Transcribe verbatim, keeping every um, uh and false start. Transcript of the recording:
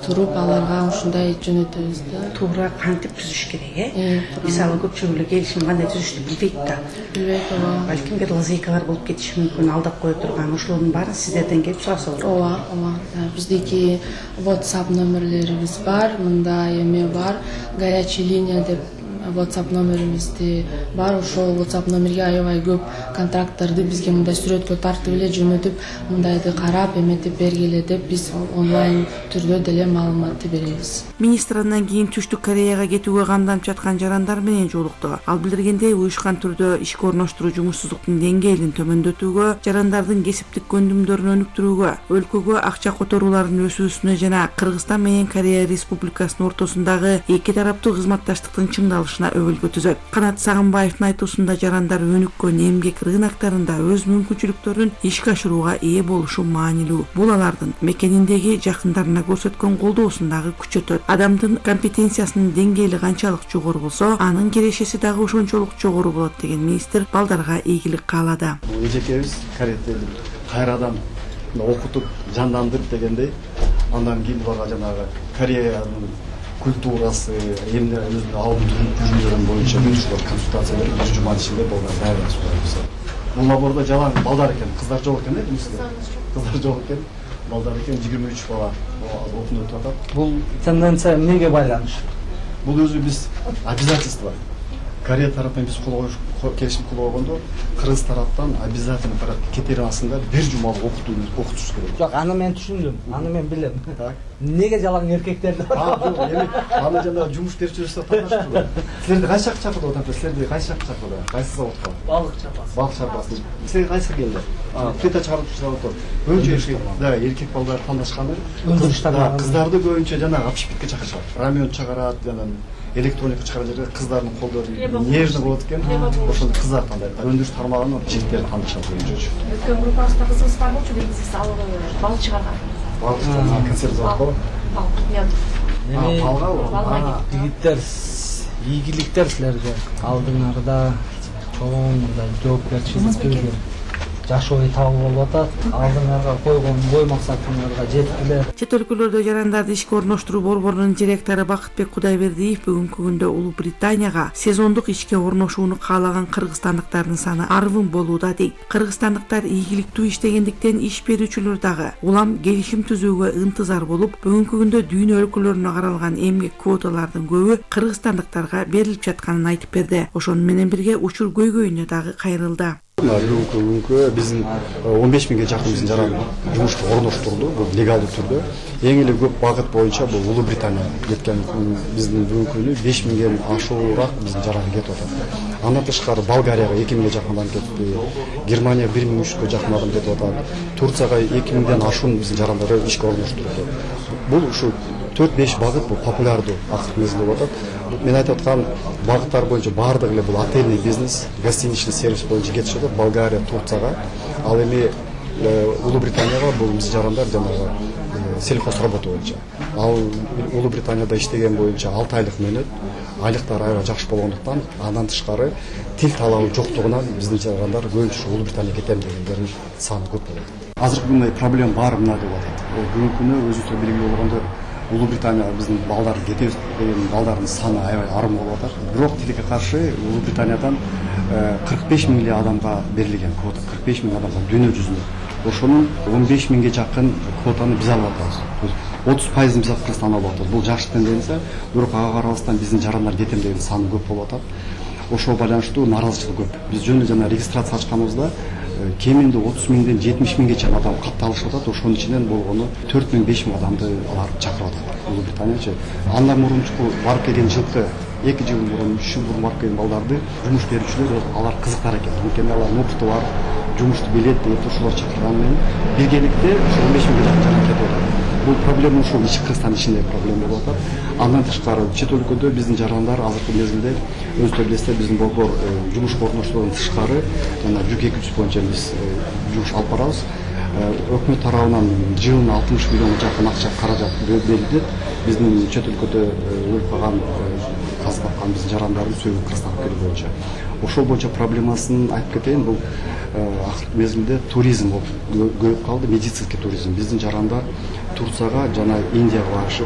туруп аларга ушундай жөнөтөбүз да. Туура кантип түзүш керек, э? Мисалы көпчүлүк эле келишим кандай түзүштү билбейт да. Билбейт, ооба. Балким бир лазейкалар болуп кетиши мүмкүн, алдап кое турган. Ошолордун баарын сиздерден келип сураса болот. Ооба, ооба. Биздики WhatsApp номерлерибиз бар, мында эме бар, горячая линия деп WhatsApp номеримизди бар. Ошол WhatsApp номерге аябай көп контракттарды бизге мындай сүрөткө тартып эле жөнөтүп, мындайды карап, эметип бергиле деп биз онлайн түрдө деле маалыматты беребиз. Министр андан кийин Түштүк Кореяга кетүүгө камданып жаткан жарандар менен жолукту. Ал билдиргендей, уюшкан түрдө ишке орноштуруу жумушсуздуктун деңгээлин төмөндөтүүгө, жарандардын кесиптик көндүмдөрүн өнүктүрүүгө, өлкөгө акча которуулардын өсүүсүнө жана Кыргызстан менен Корея Республикасынын ортосундагы эки тараптуу кызматташтыктын чыңдалышына өбөлгө түзөт. Канат Сагынбаевдин айтуусунда жарандар өнүккөн эмгек рыноктарында өз мүмкүнчүлүктөрүн ишке ашырууга ээ болушу маанилүү. Бул алардын мекениндеги жакындарына көрсөткөн колдоосундагы күчөтөт. Адамдын компетенциясынын деңгээли канчалык жогору болсо, анын кирешеси дагы ошончолук жогору болот деген министр балдарга ийгилик каалады. Эжекебиз Кореяда кайрадан окутуп, жандандырып дегендей, андан кийин буларга жанагы Кореянын культурасы, эмне өзүнүн алым жүрүмдөрү боюнча бүтүшүлөр консультация берип, бир жума ичинде болгон даярдык сурабыз. Бул лабордо жалаң балдар экен, кыздар жок экен, э, кыздар жок экен. Балдар экен, жыйырма үч бала окууну өтүп атат. Бул тенденция эмнеге байланыш? Бул өзү биз обязательство. Корея тараптан биз кол келишим кылып алгондо, Кыргыз тараптан обязательно кетерасында бир жумалык окутууну окутуш керек. Жок, аны мен түшүндүм. Аны мен билем. Неге жалаң эркектерди? А, жок, эми аны жана жумуш берүүчүлөр тапшырды. Силерди кайсы жакка чакырып атат? Силерди кайсы жакка чакырды? Кайсы заводко? Балык чапасы. Балык чапасы. Силер кайсы келди? А, плита чыгарып заводко. Көбүнчө эркек, да, эркек балдар тандашканы. Өндүрүштөр. Кыздарды көбүнчө жана общепитке чакырышат. Рамен чыгарат, жана электроника чыгарат жерде кыздардын колдору нежный болот экен. Ошону кыздар тандайт. Өндүрүш тармагын жигиттер тандашат көбүнчө. Өткөн группасында кызыбыз бар болчу, биз алып балык чыгарган. Балык чыгарган консерв заводу. Балык нет. А, балга Жигиттер, ийгиликтер силерге алдыңарда чоң мындай жоопкерчиликтүү жашоо табуу болуп атат. Алдыңарга койгон ой максатыңарга жеткиле. Чет өлкөлөрдө жарандарды ишке орноштуруу борборунун директору Бакытбек Кудайбердиев бүгүнкү күндө Улуу Британияга сезондук ишке орношууну каалаган кыргызстандыктардын саны арвын болууда дейт. Кыргызстандыктар ийгиликтүү иштегендиктен иш берүүчүлөр дагы улам келишим түзүүгө ынтызар болуп, бүгүнкү күндө дүйнө өлкөлөрүнө каралган эмгек квоталардын көбү кыргызстандыктарга берилип жатканын айтып берди. Ошону менен бирге учур көйгөйүнө дагы кайрылды. Бүгүнкү күнгө биздин он беш миңге жакын биздин жаран жумушка орноштурулду, бул легалдуу түрдө. Эң эле көп багыт боюнча бул Улуу Британия кеткен, биздин бүгүнкү күнү беш миңден ашуураак биздин жаран кетип атат. Андан тышкары Болгарияга эки миңге жакын адам кетти, Германия бир миң үч жүзгө жакын адам кетип атат, Турцияга эки миңден ашуун биздин жарандар ишке орноштурулду. Бул ушу төрт беш багыт бул популярдуу акыркы мезгилде болуп атат. Мен айтып аткан багыттар боюнча баардыгы эле бул отельный бизнес, гостиничный сервис боюнча кетишет. Болгария, Турцияга, ал эми Улуу Британияга бул биздин жарандар жанагы сельхозработа боюнча. Ал Улуу Британияда иштеген боюнча алты айлык мөөнөт, айлыктар аябай жакшы болгондуктан, андан тышкары тил талабы жоктугунан биздин жарандар көбүнчө Улуу Британияга кетем дегендердин саны көп болот. Азыркы күндө проблема бар мына деп атат. Бүгүнкү күнү өзүңүздөр белгилүү болгондо Улуу Британия биздин балдар кетебиз деген балдардын саны аябай арым болуп атат. Бирок тилекке каршы Улуу Британиядан кырк беш миң адамга берилген квота, кырк беш миң адамга дүйнө жүзүндө. Ошонун он беш миңге жакын квотаны биз алып атабыз. отуз пайызын биз Кыргызстан алып атабыз. Бул жакшы тенденция, бирок ага карабастан биздин жарандар кетем деген саны көп болуп атат. Ошого байланыштуу нааразычылык көп. Биз жөн эле жана регистрация ачканыбызда кеминде отуз миңден жетимиш миңге чейин адам катталышып атат. Ошонун ичинен болгону төрт миң беш миң адамды алар чакырып атат. Улуу Британиячы. Андан мурунчу барып келген жылкы эки жыл мурун, үч жыл мурун барып келген балдарды жумуш берүүчүлөр алар кызыктар экен. Анткени алар опыты бар, жумушту билет деп ошолор чакырган менен биргеликте он беш миңге жакын жаран кетип атат. Бул проблема ушул ички Кыргызстан ичинде проблема болуп атат. Андан тышкары чет өлкөдө биздин жарандар азыркы мезгилде өзүңүздөр билесиздер, биздин борбор жумушка орноштуруудан тышкары жана жүк эки жүз боюнча биз жумуш алып барабыз. Өкмөт тарабынан жылына алтымыш миллионго жакын акча каражат берилет. Биздин чет өлкөдө өлүп калган, каза тапкан биздин жарандардын сөөгүн Кыргызстанга келүү боюнча. Ошол боюнча проблемасын айтып кетейин. Бул акыркы мезгилде туризм болуп көбөйүп калды, медицинский туризм. Биздин жарандар Турцияга жана Индияга барышып